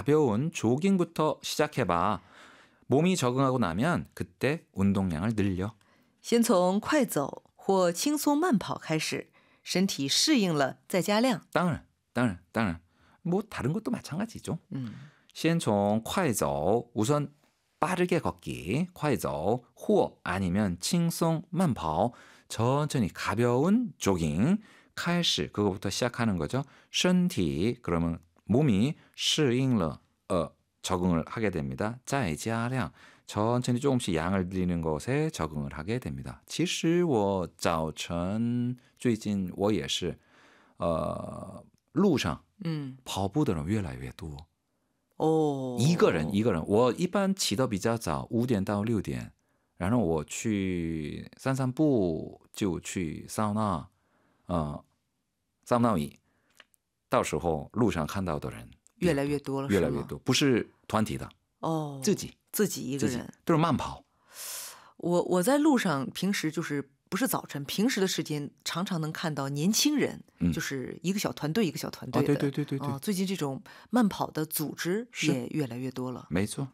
가벼운 조깅부터 시작해봐. 몸이 적응하고 나면 그때 운동량을 늘려. 先从快走或轻松慢跑开始，身体适应了再加量。 当然. 뭐 다른 것도 마찬가지죠. 嗯， 先从快走 우선 빠르게 걷기, 快走, 호 아니면 轻松慢跑 천천히 가벼운 조깅, 开始 그거부터 시작하는 거죠. 身体 그러면 몸이 适应了 적응을 하게 됩니다. 再加量 천천히 조금씩 양을 늘리는 것에 적응을 하게 됩니다. 其实我早晨最近我也是路上跑步的人越来越多。一个人，我一般起得比较早，5点到6点，然后我去散散步，就去桑拿，桑拿椅，到时候路上看到的人越来越多了， 越来越多，不是团体的，自己一个人， 都是慢跑。 我在路上平时就是不是早晨，平时的时间常常能看到年轻人，就是一个小团队一个小团队的。 对。 最近这种慢跑的组织也越来越多了。 没错。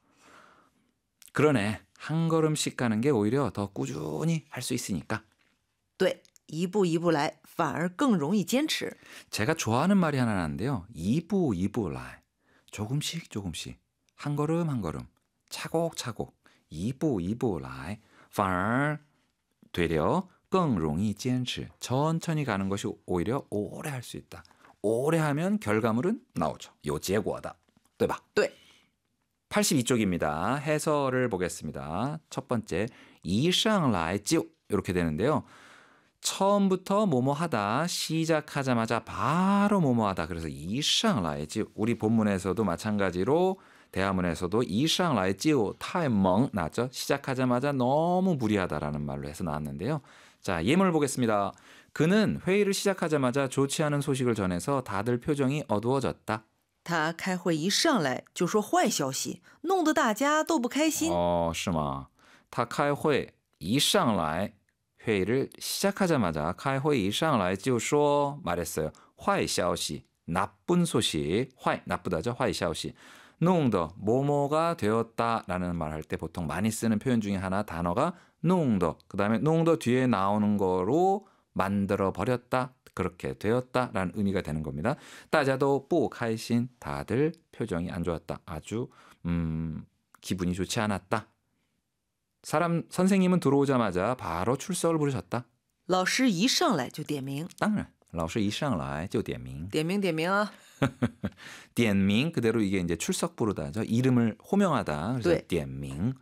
그러네. 한 걸음씩 가는 게 오히려 더 꾸준히 할 수 있으니까. 对，一步一步来反而更容易坚持。 제가 좋아하는 말이 하나 나는데요. 一步一步来. 조금씩 한 걸음 한 걸음 차곡차곡 一步一步来反而 되려 更容易坚持 천천히 가는 것이 오히려 오래 할 수 있다. 오래 하면 결과물은 나오죠. 有结果的, 对吧? 对. 82쪽입니다. 해설을 보겠습니다. 첫 번째, 一上来就 이렇게 되는데요. 처음부터 뭐뭐 하다, 시작하자마자 바로 뭐뭐 하다. 그래서 一上来就 우리 본문에서도 마찬가지로 대화문에서도 一上来就太猛 나왔죠. 시작하자마자 너무 무리하다라는 말로 해서 나왔는데요. 자, 예문을 보겠습니다. 그는 회의를 시작하자마자 좋지 않은 소식을 전해서 다들 표정이 어두워졌다. 他开会一上来就说坏消息，弄得大家都不开心。 是吗？他开会一上来 회의를 시작하자마자 开会一上来就说 말했어요. 坏消息, 나쁜 소식, 坏 나쁘다죠. 坏消息. 弄得 뭐뭐가 되었다라는 말 할 때 보통 많이 쓰는 표현 중에 하나 단어가 弄得 그다음에 弄得 뒤에 나오는 거로 만들어 버렸다. 그렇게 되었다라는 의미가 되는 겁니다. 大家都不开心 다들 표정이 안 좋았다. 아주 기분이 좋지 않았다. 선생님은 들어오자마자 바로 출석을 부르셨다. 老师一上来就点名。 当然老师一上来就点名。 点名啊。 点名 그대로 이게 이제 출석 부르다죠. 이름을 호명하다. 그래서 对。 点名.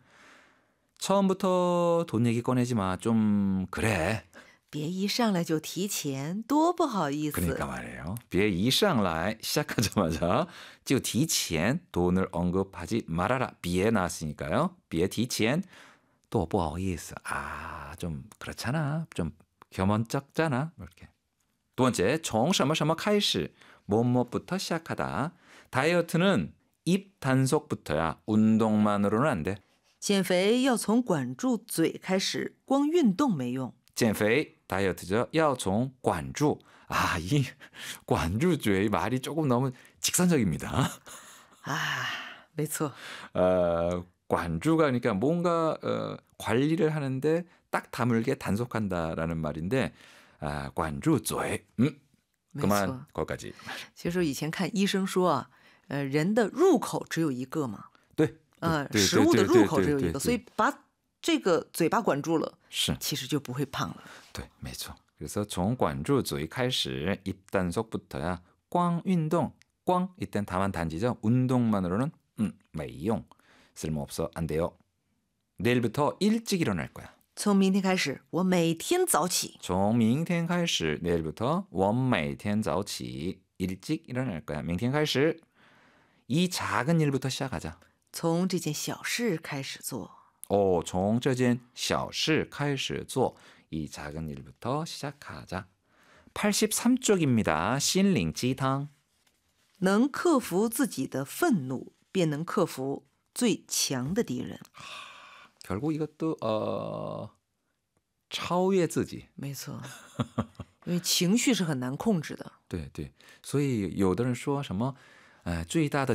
처음부터 돈 얘기 꺼내지 마. 좀 그래. 别一上来就提钱，多不好意思。 그러니까 말이에요. 别一上来 시작하자마자 就提钱 돈을 언급하지 말아라. 别 나왔으니까요. 别提钱 또不好意思. 좀 그렇잖아. 좀 겸언쩍잖아. 이렇게. 두 번째, 从什么什么开始 뭐뭐부터 시작하다. 다이어트는 입 단속부터야. 운동만으로는 안 돼. 减肥要从管住嘴开始，光运动没用。 减肥 다이어트죠. 要从管住. 이 管住嘴 말이 조금 너무 직선적입니다. 没错. 管住 그러니까 뭔가 관리를 하는데 딱 다물게 단속한다라는 말인데 管住嘴. 그만 거기까지. 其实以前看医生说人的入口只有一个嘛。 对。 食物的入口只有一个，所以把这个嘴巴管住了，其实就不会胖了。 对，没错。 그래서 从管住嘴开始 입단속부터야 光运动 光 이땐 다만 단지죠. 운동만으로는 没用 쓸모없어 안 돼요. 내일부터 일찍 일어날 거야. 从明天开始我每天早起. 从明天开始 내일부터 我每天早起 일찍 일어날 거야. 明天开始 이 작은 일부터 시작하자. 从这件小事开始做. 从这件小事开始做. 이 작은 일부터 시작하자. 83쪽입니다. 心灵鸡汤. 能克服自己的愤怒，便能克服最强的敌人. 결국 이것도 超越自己. 没错，因为情绪是很难控制的。 对，所以有的人说什么最大的